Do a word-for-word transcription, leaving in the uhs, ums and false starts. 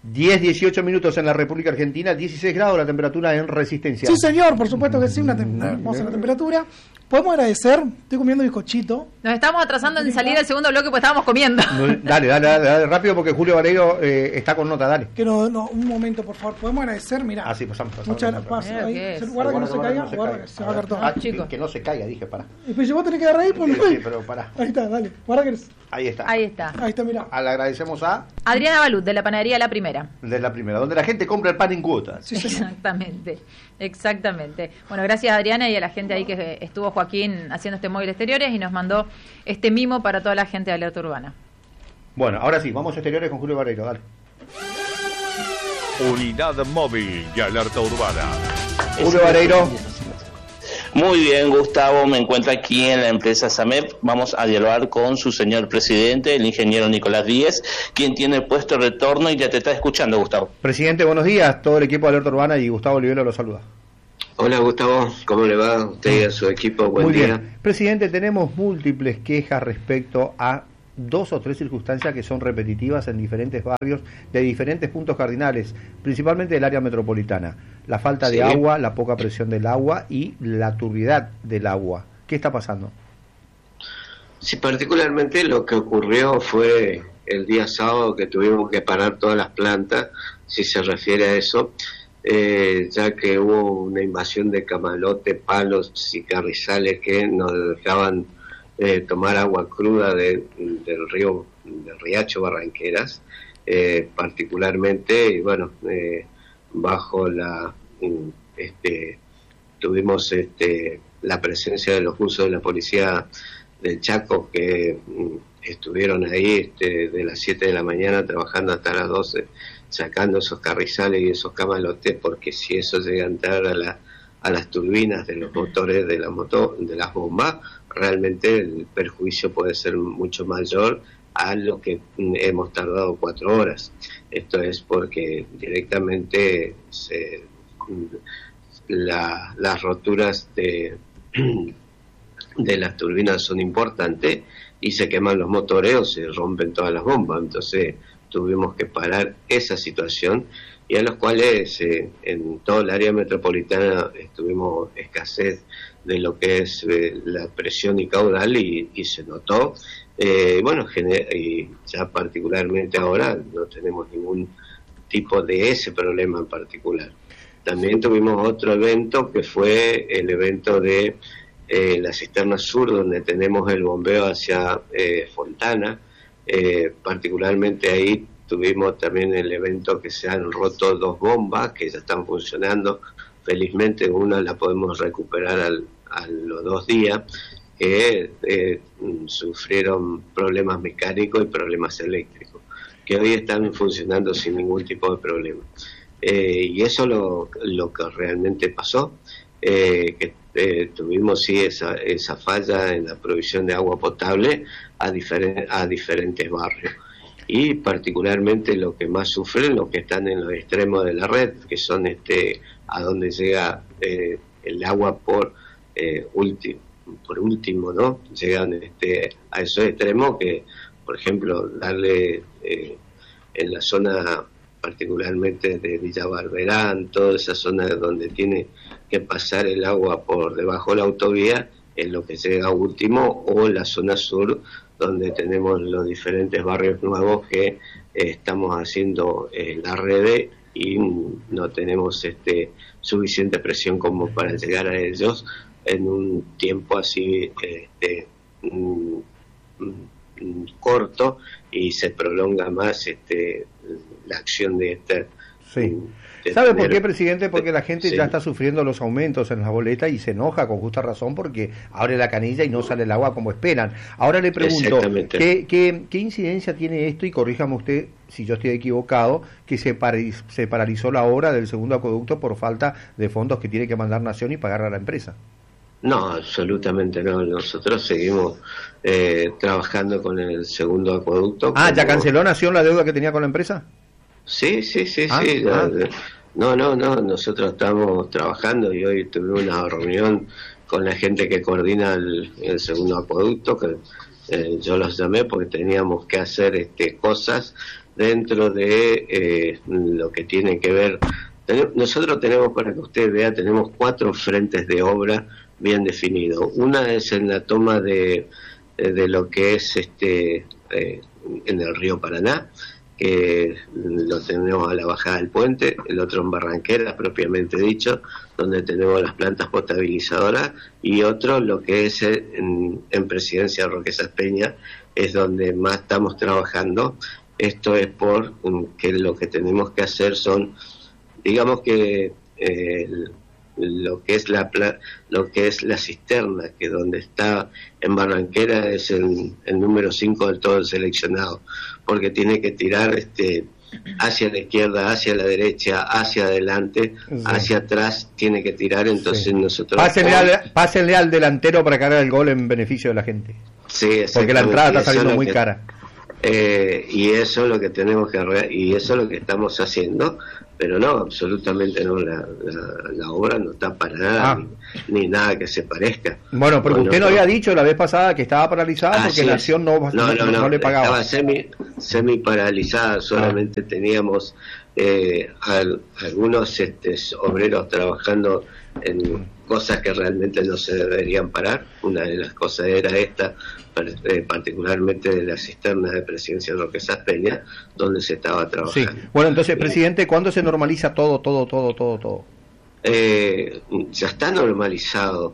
diez, dieciocho minutos en la República Argentina, dieciséis grados la temperatura en Resistencia. Sí, señor, por supuesto que sí, una tem- vamos a la temperatura. Podemos agradecer, estoy comiendo bizcochito. Nos estamos atrasando en salir del segundo bloque porque estábamos comiendo. No, dale, dale, dale, dale, rápido porque Julio Vareiro eh, está con nota, dale. Que no, no, un momento, por favor, podemos agradecer, mira. Ah, sí, pasamos, pasamos. Muchas pasamos. gracias. Ahí, ¿Qué es? guarda que no se caiga, no se guarda caiga. que se va a caer todo. Ah, chicos. que no se caiga, dije, pará. Y pues vos tenés que agarrar ahí, por Sí, sí, pero pará. Ahí está, dale. Guarda que Ahí está. Ahí está. ahí está, mira. Ah, le agradecemos a Adriana Balut, de la panadería La Primera. de la primera, donde la gente compra el pan en cuotas. Sí, señor. Exactamente, exactamente. Bueno, gracias a Adriana y a la gente ahí que estuvo Joaquín haciendo este móvil exteriores y nos mandó este mimo para toda la gente de Alerta Urbana. Bueno, ahora sí, vamos a exteriores con Julio Vareiro, dale. Unidad móvil y alerta urbana. Julio Vareiro. Muy bien, Gustavo, me encuentro aquí en la empresa SAMEP. Vamos a dialogar con su señor presidente, el ingeniero Nicolás Díez, quien tiene puesto retorno y ya te está escuchando, Gustavo. Presidente, buenos días. Todo el equipo de Alerta Urbana y Gustavo Olivero lo saluda. Hola Gustavo, ¿cómo le va a usted y a su equipo? Buen Muy día. bien. Presidente, tenemos múltiples quejas respecto a dos o tres circunstancias que son repetitivas en diferentes barrios de diferentes puntos cardinales, principalmente del área metropolitana. La falta de Sí. agua, la poca presión del agua y la turbiedad del agua. ¿Qué está pasando? Sí, particularmente lo que ocurrió fue el día sábado que tuvimos que parar todas las plantas, si se refiere a eso, eh, ya que hubo una invasión de camalotes, palos y carrizales que nos dejaban eh, tomar agua cruda de, del río, del riacho Barranqueras, eh, particularmente, y bueno, eh, bajo la, este, tuvimos este, la presencia de los buzos de la policía del Chaco que mm, estuvieron ahí este, de las siete de la mañana trabajando hasta las doce, sacando esos carrizales y esos camalotes, porque si eso llega a entrar a, la, a las turbinas de los motores de, la moto, de las bombas, realmente el perjuicio puede ser mucho mayor a lo que hemos tardado cuatro horas. Esto es porque directamente se, la, las roturas de, de las turbinas son importantes y se queman los motores o se rompen todas las bombas. Entonces tuvimos que parar esa situación y a los cuales eh, en todo el área metropolitana estuvimos escasez de lo que es eh, la presión y caudal y, y se notó. Eh, bueno, gener- y ya particularmente ahora no tenemos ningún tipo de ese problema en particular. También tuvimos otro evento que fue el evento de eh, la cisterna sur, donde tenemos el bombeo hacia eh, Fontana. Eh, particularmente ahí tuvimos también el evento que se han roto dos bombas que ya están funcionando. Felizmente una la podemos recuperar al, a los dos días, que eh, sufrieron problemas mecánicos y problemas eléctricos, que hoy están funcionando sin ningún tipo de problema. Eh, y eso lo, lo que realmente pasó, eh, que eh, tuvimos sí esa, esa falla en la provisión de agua potable a, diferen, a diferentes barrios. Y particularmente lo que más sufren los que están en los extremos de la red, que son este a donde llega eh, el agua por eh, último, por último, ¿no? Llegan este a esos extremos que, por ejemplo, darle eh, en la zona particularmente de Villa Barberán, toda esa zona donde tiene que pasar el agua por debajo de la autovía, es lo que llega último, o la zona sur, donde tenemos los diferentes barrios nuevos que eh, estamos haciendo eh, la red y no tenemos este suficiente presión como para llegar a ellos en un tiempo así este, mm, mm, corto, y se prolonga más este la acción de este. Sí. de ¿Sabe tener, por qué, presidente? Porque la gente sí. ya está sufriendo los aumentos en las boletas y se enoja con justa razón porque abre la canilla y no sale el agua como esperan. Ahora le pregunto, ¿qué, qué, qué incidencia tiene esto? Y corríjame usted si yo estoy equivocado, que se, paraliz, se paralizó la obra del segundo acueducto por falta de fondos que tiene que mandar Nación y pagar a la empresa. No, absolutamente no. Nosotros seguimos eh, trabajando con el segundo acueducto. Ah, como... ¿ya canceló Nación la deuda que tenía con la empresa? Sí, sí, sí, ah, sí. Ah. La, no, no, no. Nosotros estamos trabajando y hoy tuve una reunión con la gente que coordina el, el segundo acueducto, que eh, yo los llamé porque teníamos que hacer este cosas dentro de eh, lo que tiene que ver. Nosotros tenemos, para que usted vea, tenemos cuatro frentes de obra bien definidos. Una es en la toma de, de lo que es este eh, en el río Paraná, que lo tenemos a la bajada del puente, el otro en Barranquera, propiamente dicho, donde tenemos las plantas potabilizadoras, y otro lo que es en, en Presidencia Roque Saspeña, es donde más estamos trabajando. Esto es por que lo que tenemos que hacer son, digamos que eh, lo que es la lo que es la cisterna, que donde está en Barranquera es el, el número cinco del todo el seleccionado, porque tiene que tirar este hacia la izquierda, hacia la derecha, hacia adelante, sí. hacia atrás, tiene que tirar. Entonces sí. nosotros pásenle al, pásenle al delantero para cargar el gol en beneficio de la gente, sí, porque la entrada está saliendo muy que, cara eh, y eso es lo que tenemos que y eso es lo que estamos haciendo. Pero no, absolutamente no, la, la, la obra no está parada, ah. ni, ni nada que se parezca. Bueno, pero bueno, usted no, no había dicho la vez pasada que estaba paralizada ah, porque sí, Nación no, no, no, no, no le pagaba. Estaba semi, semi paralizada, solamente ah. teníamos eh, al, algunos este, obreros trabajando en cosas que realmente no se deberían parar. Una de las cosas era esta, particularmente de la cisterna de Presidencia Roque Saspeña, donde se estaba trabajando. Sí. Bueno, entonces, presidente, ¿cuándo se normaliza todo, todo, todo, todo, todo? Eh, ya está normalizado.